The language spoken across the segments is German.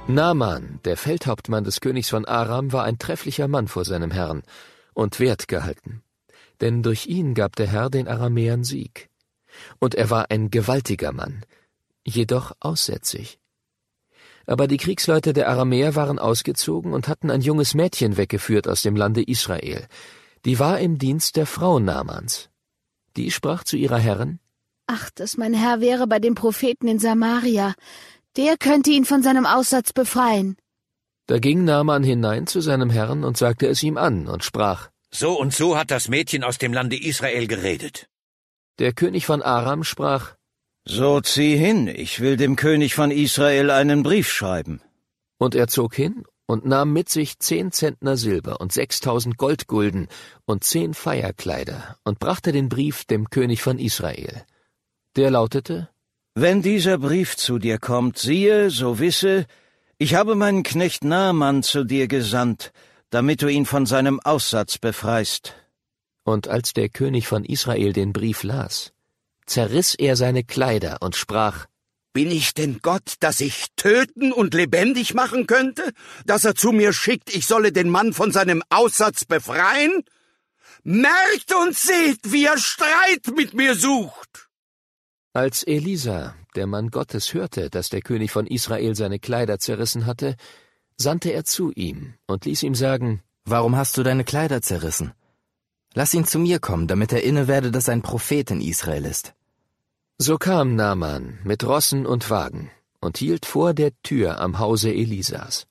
Naaman, der Feldhauptmann des Königs von Aram, war ein trefflicher Mann vor seinem Herrn und wertgehalten, denn durch ihn gab der Herr den Aramäern Sieg. Und er war ein gewaltiger Mann, jedoch aussätzig. Aber die Kriegsleute der Aramäer waren ausgezogen und hatten ein junges Mädchen weggeführt aus dem Lande Israel. Die war im Dienst der Frau Naamans. Die sprach zu ihrer Herrin: »Ach, dass mein Herr wäre bei dem Propheten in Samaria. Der könnte ihn von seinem Aussatz befreien.« Da ging Naaman hinein zu seinem Herrn und sagte es ihm an und sprach: »So und so hat das Mädchen aus dem Lande Israel geredet.« Der König von Aram sprach: »So zieh hin, ich will dem König von Israel einen Brief schreiben.« Und er zog hin und nahm mit sich 10 Zentner Silber und 6.000 Goldgulden und 10 Feierkleider und brachte den Brief dem König von Israel. Der lautete: »Wenn dieser Brief zu dir kommt, siehe, so wisse, ich habe meinen Knecht Naaman zu dir gesandt, damit du ihn von seinem Aussatz befreist.« Und als der König von Israel den Brief las, zerriss er seine Kleider und sprach: »Bin ich denn Gott, dass ich töten und lebendig machen könnte, dass er zu mir schickt, ich solle den Mann von seinem Aussatz befreien? Merkt und seht, wie er Streit mit mir sucht!« Als Elisa, der Mann Gottes, hörte, dass der König von Israel seine Kleider zerrissen hatte, sandte er zu ihm und ließ ihm sagen: »Warum hast du deine Kleider zerrissen? Lass ihn zu mir kommen, damit er inne werde, dass ein Prophet in Israel ist.« So kam Naaman mit Rossen und Wagen und hielt vor der Tür am Hause Elisas.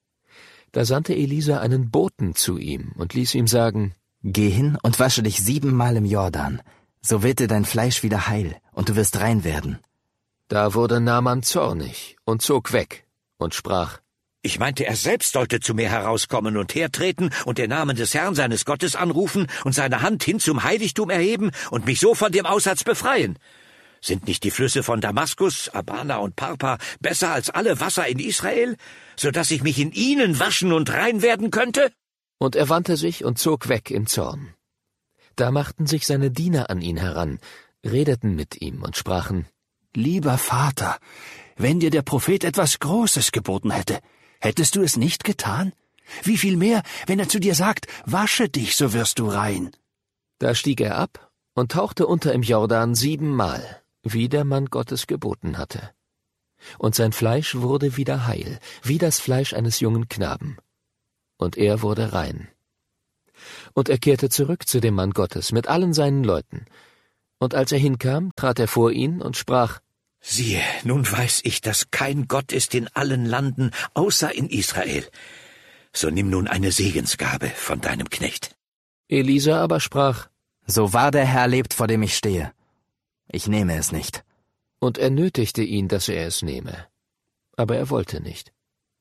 Da sandte Elisa einen Boten zu ihm und ließ ihm sagen: »Geh hin und wasche dich 7-mal im Jordan, so wird dir dein Fleisch wieder heil, und du wirst rein werden.« Da wurde Naaman zornig und zog weg und sprach: »Ich meinte, er selbst sollte zu mir herauskommen und hertreten und den Namen des Herrn seines Gottes anrufen und seine Hand hin zum Heiligtum erheben und mich so von dem Aussatz befreien. Sind nicht die Flüsse von Damaskus, Abana und Parpa besser als alle Wasser in Israel, so dass ich mich in ihnen waschen und rein werden könnte?« Und er wandte sich und zog weg im Zorn. Da machten sich seine Diener an ihn heran, redeten mit ihm und sprachen: »Lieber Vater, wenn dir der Prophet etwas Großes geboten hätte, hättest du es nicht getan? Wie viel mehr, wenn er zu dir sagt, wasche dich, so wirst du rein.« Da stieg er ab und tauchte unter im Jordan 7-mal, wie der Mann Gottes geboten hatte. Und sein Fleisch wurde wieder heil, wie das Fleisch eines jungen Knaben. Und er wurde rein. Und er kehrte zurück zu dem Mann Gottes mit allen seinen Leuten. Und als er hinkam, trat er vor ihn und sprach: »Siehe, nun weiß ich, dass kein Gott ist in allen Landen, außer in Israel. So nimm nun eine Segensgabe von deinem Knecht.« Elisa aber sprach: »So wahr der Herr lebt, vor dem ich stehe. Ich nehme es nicht.« Und er nötigte ihn, dass er es nehme. Aber er wollte nicht.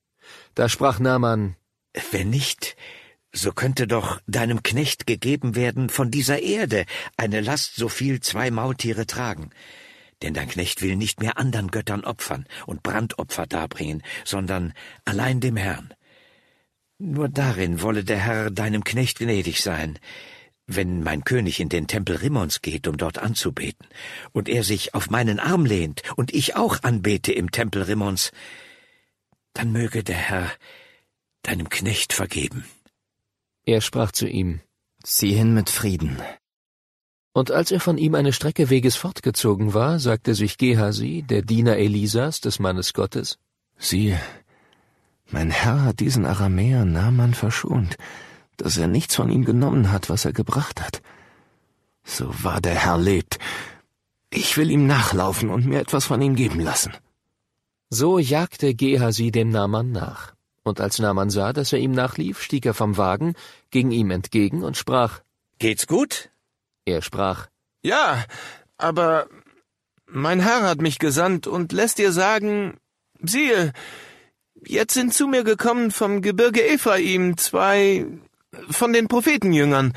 Da sprach Naaman: »Wenn nicht, so könnte doch deinem Knecht gegeben werden von dieser Erde eine Last, so viel 2 Maultiere tragen. Denn dein Knecht will nicht mehr anderen Göttern opfern und Brandopfer darbringen, sondern allein dem Herrn. Nur darin wolle der Herr deinem Knecht gnädig sein, wenn mein König in den Tempel Rimmons geht, um dort anzubeten, und er sich auf meinen Arm lehnt und ich auch anbete im Tempel Rimmons, dann möge der Herr deinem Knecht vergeben.« Er sprach zu ihm: »Zieh hin mit Frieden.« Und als er von ihm eine Strecke Weges fortgezogen war, sagte sich Gehasi, der Diener Elisas, des Mannes Gottes: »Siehe, mein Herr hat diesen Aramäer Naaman verschont, dass er nichts von ihm genommen hat, was er gebracht hat. So wahr der Herr lebt, ich will ihm nachlaufen und mir etwas von ihm geben lassen.« So jagte Gehasi dem Naaman nach. Und als Naaman sah, dass er ihm nachlief, stieg er vom Wagen, ging ihm entgegen und sprach: »Geht's gut?« Er sprach: »Ja, aber mein Herr hat mich gesandt und lässt dir sagen, siehe, jetzt sind zu mir gekommen vom Gebirge Ephraim 2 von den Prophetenjüngern.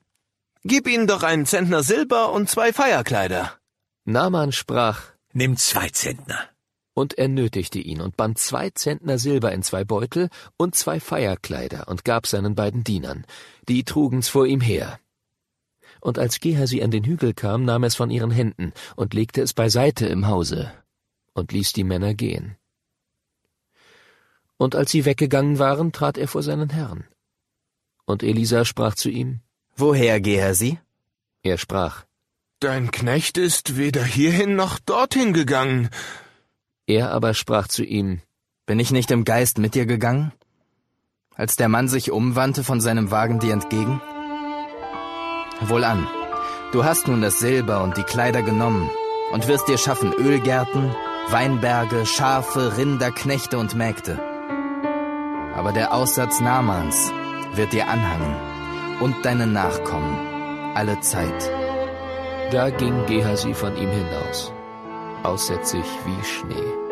Gib ihnen doch einen Zentner Silber und 2 Feierkleider.« Naaman sprach: »Nimm 2 Zentner.« Und er nötigte ihn und band 2 Zentner Silber in 2 Beutel und 2 Feierkleider und gab seinen beiden Dienern. Die trugen's vor ihm her. Und als Gehasi an den Hügel kam, nahm er es von ihren Händen und legte es beiseite im Hause und ließ die Männer gehen. Und als sie weggegangen waren, trat er vor seinen Herrn. Und Elisa sprach zu ihm: Woher, Gehazi? Er sprach: Dein Knecht ist weder hierhin noch dorthin gegangen. Er aber sprach zu ihm: Bin ich nicht im Geist mit dir gegangen, als der Mann sich umwandte von seinem Wagen dir entgegen? Wohlan, du hast nun das Silber und die Kleider genommen und wirst dir schaffen Ölgärten, Weinberge, Schafe, Rinder, Knechte und Mägde. Aber der Aussatz Naamans wird dir anhangen und deine Nachkommen alle Zeit. Da ging Gehazi von ihm hinaus, aussätzig wie Schnee.